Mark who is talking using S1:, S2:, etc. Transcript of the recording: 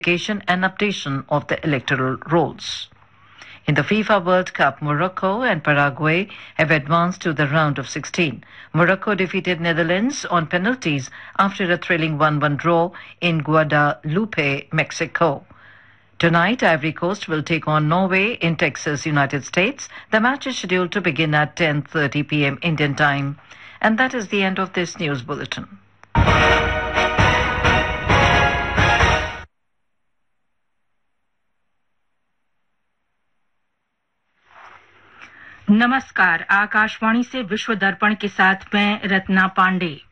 S1: and updation of the electoral rolls. In the FIFA World Cup, Morocco and Paraguay have advanced to the round of 16. Morocco defeated Netherlands on penalties after a thrilling 1-1 draw in Guadalupe, Mexico. Tonight, Ivory Coast will take on Norway in Texas, United States. The match is scheduled to begin at 10:30 p.m. Indian time. And that is the end of this news bulletin.
S2: नमस्कार, आकाशवाणी से विश्व दर्पण के साथ मैं रत्ना पांडे।